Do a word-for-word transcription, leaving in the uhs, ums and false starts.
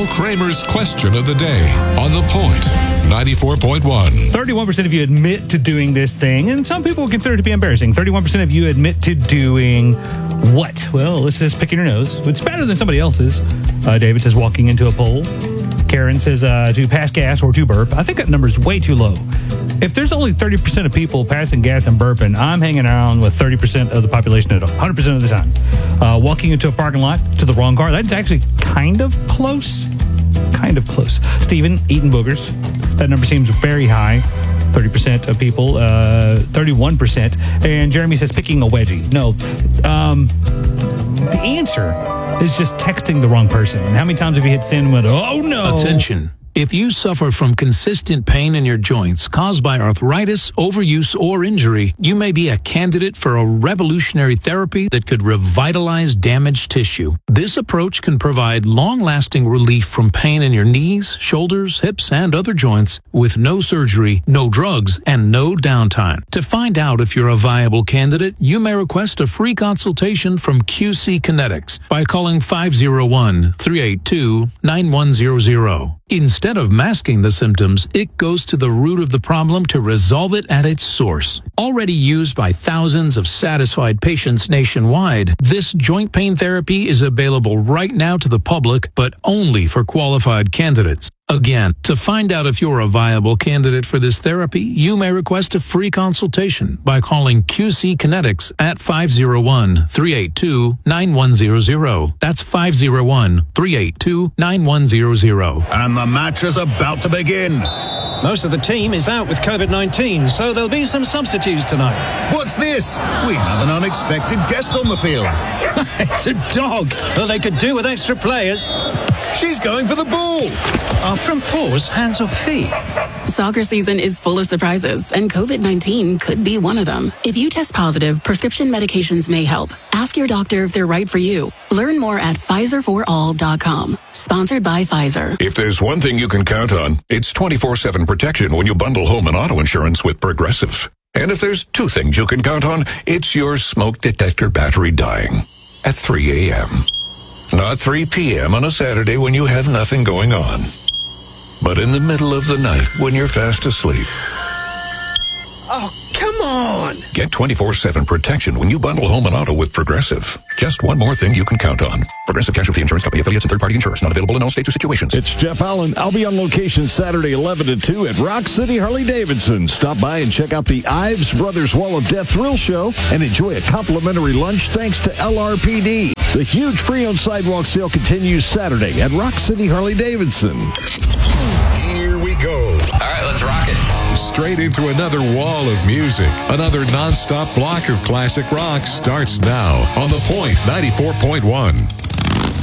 Kramer's question of the day on The Point ninety-four point one. thirty-one percent of you admit to doing this thing, and some people consider it to be embarrassing. thirty-one percent of you admit to doing what? Well, this is picking your nose. It's better than somebody else's. Uh, David says walking into a pole. Karen says uh, to pass gas or to burp. I think that number's way too low. If there's only thirty percent of people passing gas and burping, I'm hanging around with thirty percent of the population at one hundred percent of the time. Uh, walking into a parking lot to the wrong car, that's actually kind of close. Kind of close. Steven, eating boogers. That number seems very high. thirty percent of people, uh, thirty-one percent. And Jeremy says picking a wedgie. No. Um, the answer is just texting the wrong person. How many times have you hit send and went, oh no? Attention. If you suffer from consistent pain in your joints caused by arthritis, overuse, or injury, you may be a candidate for a revolutionary therapy that could revitalize damaged tissue. This approach can provide long-lasting relief from pain in your knees, shoulders, hips, and other joints with no surgery, no drugs, and no downtime. To find out if you're a viable candidate, you may request a free consultation from Q C Kinetics by calling five oh one, three eight two, nine one zero zero. Instead of masking the symptoms, it goes to the root of the problem to resolve it at its source. Already used by thousands of satisfied patients nationwide, this joint pain therapy is available right now to the public, but only for qualified candidates. Again, to find out if you're a viable candidate for this therapy, you may request a free consultation by calling Q C Kinetics at five oh one, three eight two, nine one zero zero. That's five oh one, three eight two, nine one zero zero. And the match is about to begin. Most of the team is out with covid nineteen, so there'll be some substitutes tonight. What's this? We have an unexpected guest on the field. It's a dog. Well, they could do with extra players. She's going for the ball. Are front paws hands or feet? Soccer season is full of surprises, and covid nineteen could be one of them. If you test positive, prescription medications may help. Ask your doctor if they're right for you. Learn more at Pfizer for all dot com. Sponsored by Pfizer. If there's one thing you can count on, it's twenty-four seven protection when you bundle home and auto insurance with Progressive. And if there's two things you can count on, it's your smoke detector battery dying at three a.m. Not three p.m. on a Saturday when you have nothing going on, but in the middle of the night when you're fast asleep. Oh, come on! Get twenty-four seven protection when you bundle home and auto with Progressive. Just one more thing you can count on. Progressive Casualty Insurance Company affiliates and third-party insurers. Not available in all states or situations. It's Jeff Allen. I'll be on location Saturday eleven to two at Rock City Harley-Davidson. Stop by and check out the Ives Brothers Wall of Death Thrill Show and enjoy a complimentary lunch thanks to L R P D. The huge pre-owned sidewalk sale continues Saturday at Rock City Harley-Davidson. Here we go. All right, let's rock it. Straight into another wall of music. Another non-stop block of classic rock starts now on The Point ninety-four point one.